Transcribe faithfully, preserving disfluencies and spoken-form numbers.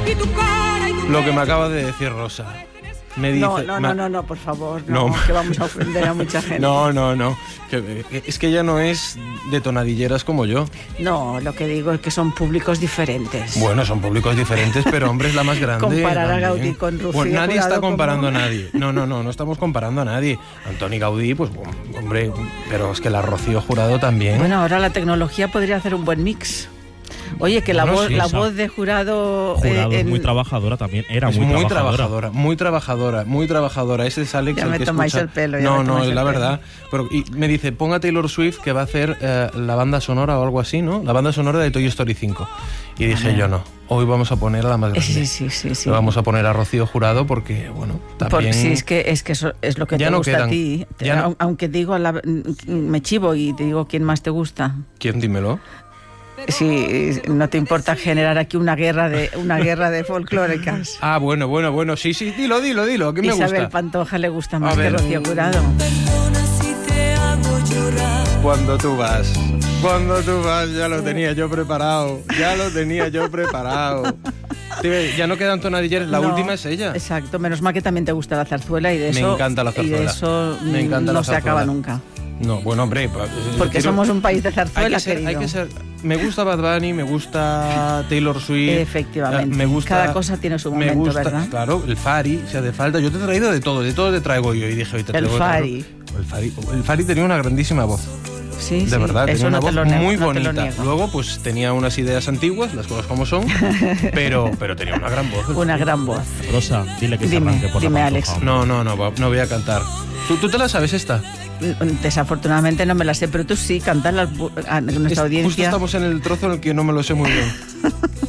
Lo que me acaba de decir Rosa. Me dice, no, no, me... no, no, no, por favor, no, no, que vamos a ofender a mucha gente. No, no, no, que, es que ella no es de tonadilleras como yo. No, lo que digo es que son públicos diferentes. Bueno, son públicos diferentes, pero hombre es la más grande. Comparar también. a Gaudí con Rocío Pues nadie Jurado está comparando como... a nadie. No, no, no, no estamos comparando a nadie. Antoni Gaudí, pues hombre, pero es que la Rocío Jurado también. Bueno, ahora la tecnología podría hacer un buen mix. Oye, que la, bueno, voz, sí, la esa. voz de Jurado... Jurado eh, es en... muy trabajadora también, era es muy, muy trabajadora. trabajadora, muy trabajadora, muy trabajadora. Ese es Alex Ya el me que tomáis escucha. el pelo, ya no, me no, tomáis es la el pelo. verdad. Pero, y me dice, ponga Taylor Swift que va a hacer eh, la banda sonora o algo así, ¿no? La banda sonora de Toy Story cinco. Y dije Ajá. yo no, hoy vamos a poner a la más grande. Sí, sí, sí, sí. Le vamos a poner a Rocío Jurado porque, bueno, también... Porque sí, es que, es que eso es lo que Ya te no gusta quedan. a ti. Ya no- Aunque digo, la- me chivo y te digo quién más te gusta. ¿Quién? Dímelo. Si no te importa generar aquí una guerra de una guerra de folclóricas. Ah, bueno, bueno, bueno, sí, sí, dilo, dilo, dilo, que me Isabel gusta. Pantoja le gusta A más que ver. Rocío Jurado. Cuando tú vas, cuando tú vas, ya lo tenía yo preparado, ya lo tenía yo preparado. Sí, ya no quedan tonadilleras, la No, última es ella. Exacto, menos mal que también te gusta la zarzuela y de Me eso, encanta la y de zarzuela. eso Me encanta no la se zarzuela. acaba nunca. No, bueno, hombre, pues, Porque quiero- somos un país de hay zarzuela, que, ser, querido. hay que ser. Me gusta Bad Bunny, me gusta Taylor Swift. Efectivamente. eh, Me gusta, Cada cosa tiene su momento, me gusta, ¿verdad? Claro, el Fari, si hace falta. Yo te he traído de todo, de todo te traigo yo. Y dije, hoy te El traigo Fari. El Fari. El Fari tenía una grandísima voz. Sí, De sí, verdad, eso tenía una no te voz lo niego, muy no te lo bonita. niego. Luego, pues tenía unas ideas antiguas, las cosas como son, pero, pero tenía una gran voz. el Una Fari. gran voz. Rosa, dile que se Dime, arranque por dime, la Alex. Pantoja. No, no, no, va- no voy a cantar. ¿Tú, tú te la sabes esta? Desafortunadamente no me la sé, pero tú sí, cantarla a nuestra Es- Justo audiencia. estamos en el trozo en el que no me lo sé muy bien.